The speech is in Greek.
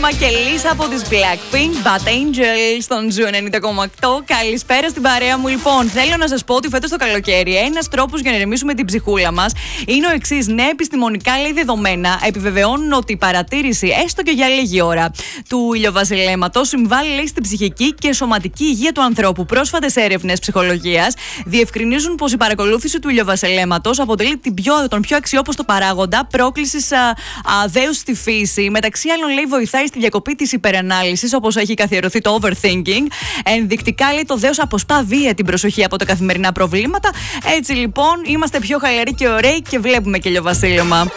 Βασίλεμα και Λίσα από τις Blackpink, Bad Angel στον Ζου 90,8. Καλησπέρα στην παρέα μου. Λοιπόν, θέλω να σας πω ότι φέτος το καλοκαίρι ένας τρόπος για να ηρεμήσουμε την ψυχούλα μας είναι ο εξής. Ναι, επιστημονικά λέει δεδομένα επιβεβαιώνουν ότι η παρατήρηση, έστω και για λίγη ώρα, του ηλιοβασιλέματος συμβάλλει, λέει, στην ψυχική και σωματική υγεία του ανθρώπου. Πρόσφατες έρευνες ψυχολογίας διευκρινίζουν πως η παρακολούθηση του ηλιοβασιλέματος αποτελεί τον πιο αξιόπιστο παράγοντα πρόκλησης δέους στη φύση. Μεταξύ άλλων, λέει, βοηθάει στη διακοπή της υπερανάλυσης, όπως έχει καθιερωθεί το overthinking. Ενδεικτικά, λέει, το δέος αποσπά βία την προσοχή από τα καθημερινά προβλήματα. Έτσι λοιπόν, είμαστε πιο χαλαροί και ωραίοι και βλέπουμε και ηλιοβασίλεμα.